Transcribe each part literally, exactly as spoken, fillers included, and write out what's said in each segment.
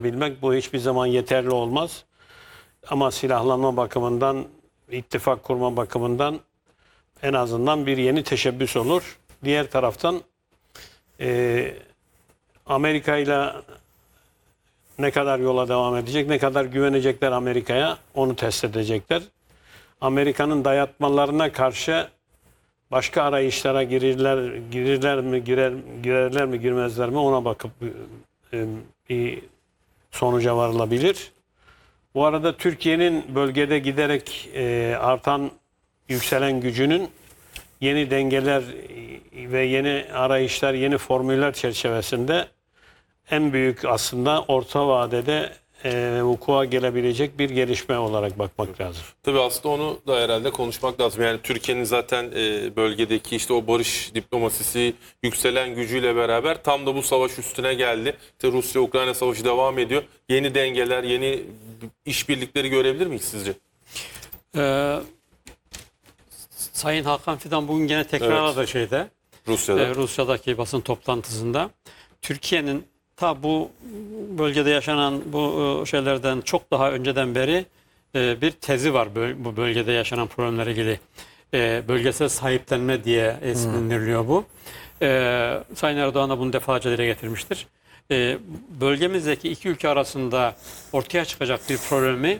bilmek bu hiçbir zaman yeterli olmaz. Ama silahlanma bakımından, ittifak kurma bakımından en azından bir yeni teşebbüs olur. Diğer taraftan e, Amerika ile ne kadar yola devam edecek, ne kadar güvenecekler Amerika'ya onu test edecekler. Amerika'nın dayatmalarına karşı başka arayışlara girirler, girirler mi, girer, girerler mi, girmezler mi ona bakıp e, bir sonuca varılabilir. Bu arada Türkiye'nin bölgede giderek e, artan, yükselen gücünün yeni dengeler ve yeni arayışlar, yeni formüller çerçevesinde en büyük aslında orta vadede e, vuku'a gelebilecek bir gelişme olarak bakmak lazım. Tabii aslında onu da herhalde konuşmak lazım. Yani Türkiye'nin zaten e, bölgedeki işte o barış diplomasisi yükselen gücüyle beraber tam da bu savaş üstüne geldi. İşte Rusya-Ukrayna savaşı devam ediyor. Yeni dengeler, yeni işbirlikleri görebilir miyiz sizce? Ee, Sayın Hakan Fidan bugün gene tekrarladı evet. şeyde. Rusya'da. E, Rusya'daki basın toplantısında. Türkiye'nin ta bu bölgede yaşanan bu şeylerden çok daha önceden beri e, bir tezi var bu bölgede yaşanan problemlere ilgili. E, bölgesel sahiplenme diye isimlendiriliyor bu. E, Sayın Erdoğan da bunu defalarca dile getirmiştir. E, bölgemizdeki iki ülke arasında ortaya çıkacak bir problemi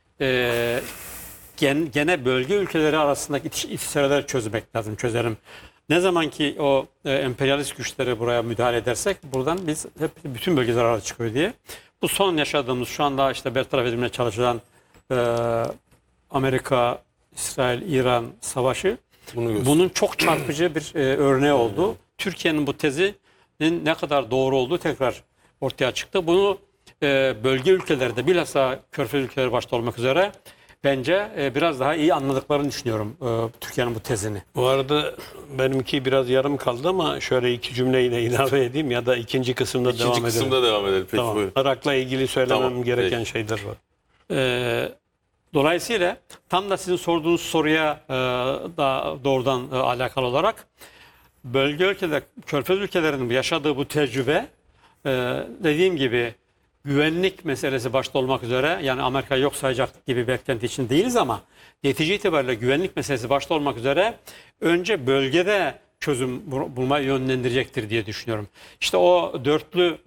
e, gen, gene bölge ülkeleri arasındaki istişareler çözmek lazım, çözelim. Ne zaman ki o e, emperyalist güçlere buraya müdahale edersek buradan biz hep bütün bölge zararı çıkıyor diye. Bu son yaşadığımız şu anda işte bertaraf edilmeye çalışılan e, Amerika, İsrail, İran savaşı Bunu bunun çok çarpıcı bir e, örneği oldu. Türkiye'nin bu tezinin ne kadar doğru olduğu tekrar ortaya çıktı. Bunu e, bölge ülkeleri de bilhassa Körfez ülkeleri başta olmak üzere bence e, biraz daha iyi anladıklarını düşünüyorum e, Türkiye'nin bu tezini. Bu arada benimki biraz yarım kaldı ama şöyle iki cümleyle ilave edeyim ya da ikinci kısımda ikinci devam edelim. İkinci kısımda devam edelim. Peki, tamam. Irak'la ilgili söylemem tamam, gereken peki. şeyler var. E, dolayısıyla tam da sizin sorduğunuz soruya e, da doğrudan e, alakalı olarak bölge ülkeler, Körfez ülkelerinin yaşadığı bu tecrübe e, dediğim gibi güvenlik meselesi başta olmak üzere yani Amerika yok sayacak gibi beklenti için değiliz ama netice itibariyle güvenlik meselesi başta olmak üzere önce bölgede çözüm bulmayı yönlendirecektir diye düşünüyorum. İşte o dörtlü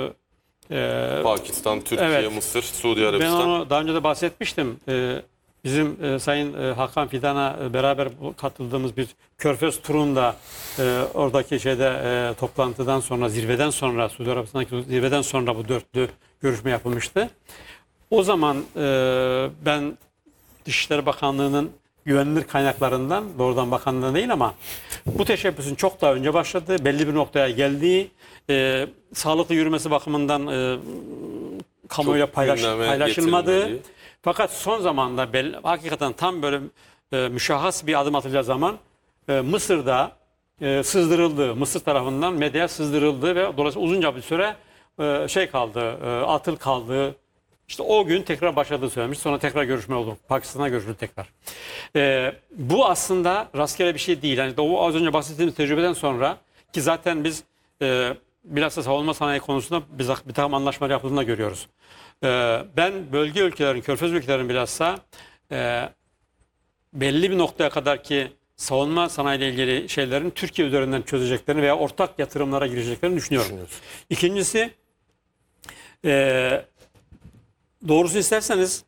e, e, Pakistan, Türkiye, evet, Mısır, Suudi Arabistan. Ben onu daha önce de bahsetmiştim. E, bizim e, Sayın e, Hakan Fidan'a e, beraber katıldığımız bir Körfez turunda e, oradaki şeyde e, toplantıdan sonra zirveden sonra Suudi Arabistan'daki zirveden sonra bu dörtlü görüşme yapılmıştı. O zaman e, ben Dışişleri Bakanlığı'nın güvenilir kaynaklarından doğrudan bakanlığına değil ama bu teşebbüsün çok daha önce başladığı, belli bir noktaya geldiği, e, sağlıklı yürümesi bakımından e, kamuoyuyla paylaş, paylaşılmadığı fakat son zamanda belli, hakikaten tam böyle e, müşahhas bir adım atılacağı zaman e, Mısır'da e, sızdırıldı, Mısır tarafından medyaya sızdırıldı ve dolayısıyla uzunca bir süre e, şey kaldı, e, atıl kaldı. İşte o gün tekrar başladığı söylemiş. Sonra tekrar görüşme oldu. Pakistan'a görüşüldü tekrar. E, bu aslında rastgele bir şey değil. Yani o az önce bahsettiğimiz tecrübeden sonra ki zaten biz e, bilhassa savunma sanayi konusunda biz bir takım anlaşmalar yapıldığını görüyoruz. Ben bölge ülkelerin, Körfez ülkelerin bilhassa e, belli bir noktaya kadar ki savunma sanayiyle ilgili şeylerin Türkiye üzerinden çözeceklerini veya ortak yatırımlara gireceklerini düşünüyorum. İkincisi, e, doğrusu isterseniz,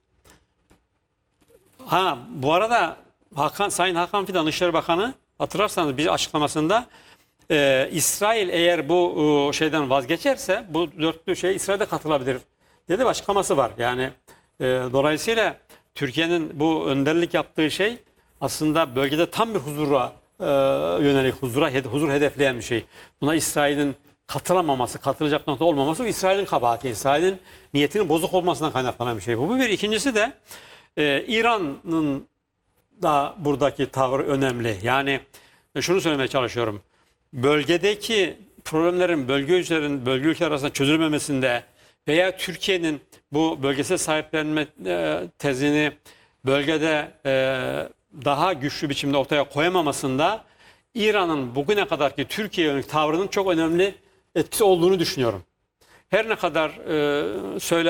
ha bu arada Hakan, Sayın Hakan Fidan Dışişleri Bakanı hatırlarsanız bir açıklamasında e, İsrail eğer bu e, şeyden vazgeçerse bu dörtlü şey İsrail'de katılabilir dedi bir açıklaması var. Yani e, dolayısıyla Türkiye'nin bu önderlik yaptığı şey aslında bölgede tam bir huzura e, yönelik, huzura, huzur hedefleyen bir şey. Buna İsrail'in katılamaması, katılacak nokta olmaması İsrail'in kabahati. İsrail'in niyetinin bozuk olmasından kaynaklanan bir şey bu. Bu bir. İkincisi de e, İran'ın da buradaki tavrı önemli. Yani e, şunu söylemeye çalışıyorum. Bölgedeki problemlerin bölge ülkelerin bölge ülkeler arasında çözülmemesinde veya Türkiye'nin bu bölgesel sahiplenme e, tezini bölgede e, daha güçlü biçimde ortaya koyamamasında İran'ın bugüne kadarki Türkiye'ye yönelik tavrının çok önemli etkisi olduğunu düşünüyorum. Her ne kadar e, söyle